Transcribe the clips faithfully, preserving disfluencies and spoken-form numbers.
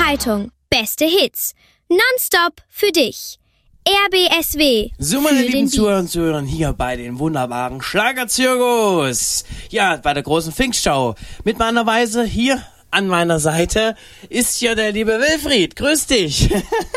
Zeitung. Beste Hits. Nonstop für dich. R B S W. So, meine für lieben den Zuhörer und Zuhörer, hier bei den wunderbaren Schlagerzirkus. Ja, bei der großen Pfingstschau. Mit meiner Weise hier an meiner Seite ist ja der liebe Wilfried. Grüß dich.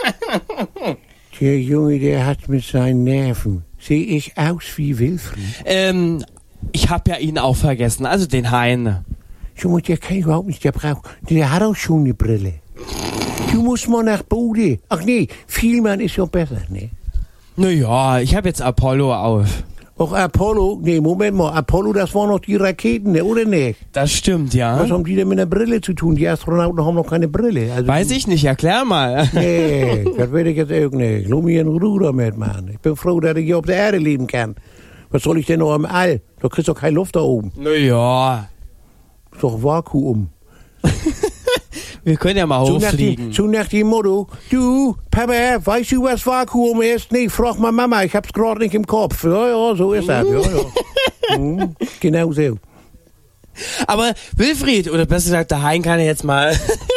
Der Junge, der hat mit seinen Nerven. Sehe ich aus wie Wilfried? ähm, ich hab ja ihn auch vergessen, also den Hein. Junge, der kann überhaupt nicht, der braucht, der hat auch schon eine Brille. Du musst mal nach Bode. Ach nee, Vielmann ist ja besser, ne? Naja, ich hab jetzt Apollo auf. Auch Apollo, nee, Moment mal, Apollo, das waren noch die Raketen, ne, oder nicht? Das stimmt, ja. Was haben die denn mit einer Brille zu tun? Die Astronauten haben noch keine Brille. Also, Weiß ich nicht, erklär mal. Nee, das weiß ich jetzt auch nicht. Lass mich in Ruhe damit, Mann. Ich bin froh, dass ich hier auf der Erde leben kann. Was soll ich denn noch im All? Da kriegst du doch keine Luft da oben. Naja. Ist doch Vakuum. Wir können ja mal So nach, hochfliegen. dem, so nach dem Motto, du, Papa, weißt du, was Vakuum ist? Nee, frag mal Mama, ich hab's gerade nicht im Kopf. Ja, ja, so ist das. Ja, ja. Mhm, genau so. Aber Wilfried, oder besser gesagt, der Hein kann ja jetzt mal.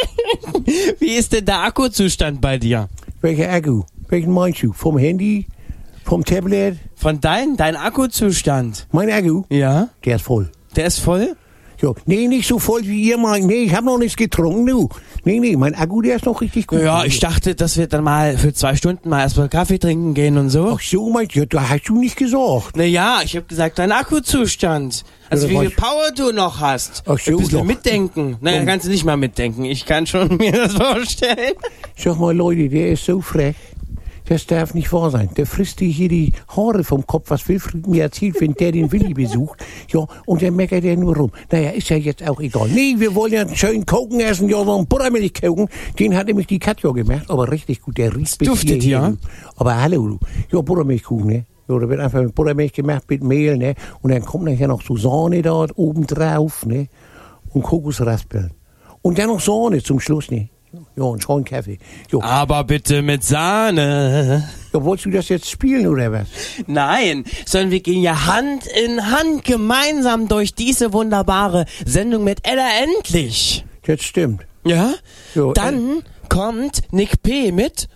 Wie ist denn der Akkuzustand bei dir? Welcher Akku? Welchen meinst du? Vom Handy? Vom Tablet? Von dein, dein Akkuzustand? Mein Akku? Ja? Der ist voll. Der ist voll? Ja, nee, nicht so voll wie ihr meint. Nee, ich hab noch nichts getrunken, du. Nee, nee, mein Akku, der ist noch richtig gut. Ja, ich dachte, dass wir dann mal für zwei Stunden mal erstmal Kaffee trinken gehen und so. Ach so, meinst du, ja, da hast du nicht gesagt. Naja, ich hab gesagt, dein Akkuzustand. Also Ja, wie das viel weiß- Power du noch hast. Ach so, Ein bisschen doch. mitdenken. Naja, Doch. kannst du nicht mal mitdenken. Ich kann schon mir das vorstellen. Sag mal, Leute, der ist so frech. Das darf nicht wahr sein. Der frisst dir hier die Haare vom Kopf, was Wilfried mir erzählt, wenn der den Willi besucht. Ja, und dann meckert er nur rum. Naja, ist ja jetzt auch egal. Nee, wir wollen ja einen schönen Kuchen essen, ja, so einen Buttermilchkuchen. Den hat nämlich die Katja gemacht, aber richtig gut. Der riecht bis Duftet, hierher, ja? du. Aber hallo, du. Ja, Buttermilchkuchen, ne? Ja, da wird einfach mit Buttermilch gemacht, mit Mehl, ne? Und dann kommt nachher noch so Sahne da oben drauf, ne? Und Kokosraspeln. Und dann noch Sahne zum Schluss, ne? Ja, und schon Kaffee. Ja. Aber bitte mit Sahne. Ja, wolltest du das jetzt spielen oder was? Nein, sondern wir gehen ja Hand in Hand gemeinsam durch diese wunderbare Sendung mit Ella Endlich. Das stimmt. Ja? Ja, Dann kommt Nick P. mit.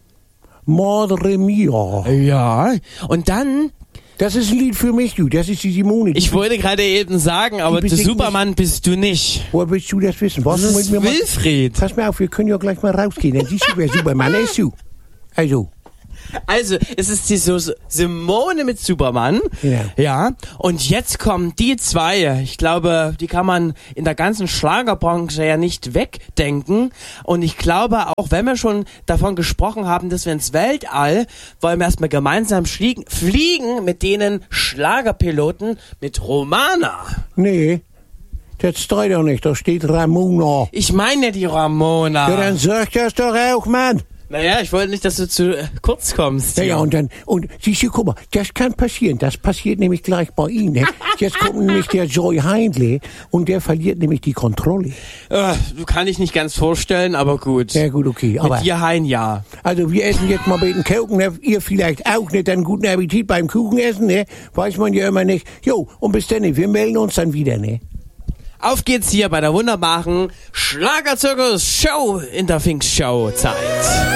Madre mia. Ja. Und dann, Das ist ein Lied für mich, du. Das ist die Simone. Die ich wollte gerade eben sagen, aber der bist ich Supermann bist du nicht. Woher willst du das wissen? Was Das mit ist mir mal? Wilfried. Pass mal auf, wir können ja gleich mal rausgehen. Dann siehst du, wer Superman ist, du. Also, Also, es ist die so Simone mit Superman. Ja. Ja. Und jetzt kommen die zwei. Ich glaube, die kann man in der ganzen Schlagerbranche ja nicht wegdenken. Und ich glaube, auch wenn wir schon davon gesprochen haben, dass wir ins Weltall, wollen wir erstmal gemeinsam fliegen, fliegen mit denen Schlagerpiloten mit Romana. nee. Das steht doch nicht. Da steht Ramona. Ich meine ja die Ramona. Ja, dann sag das doch auch, Mann. Naja, ich wollte nicht, dass du zu äh, kurz kommst. Ja, ja, und dann, und siehst du, guck mal, das kann passieren. Das passiert nämlich gleich bei Ihnen. Ne? Jetzt kommt nämlich der Joy Heindle und der verliert nämlich die Kontrolle. Äh, du kann ich nicht ganz vorstellen, aber gut. Ja, gut, okay. Aber, Mit dir Hein, ja. also, wir essen jetzt mal mit dem Kuchen, ne? Ihr vielleicht auch nicht. Dann guten Appetit beim Kuchenessen, ne? Weiß man ja immer nicht. Jo, und bis dann, wir melden uns dann wieder, ne? Auf geht's hier bei der wunderbaren Schlagerzirkus-Show in der Pfingstschau-Zeit.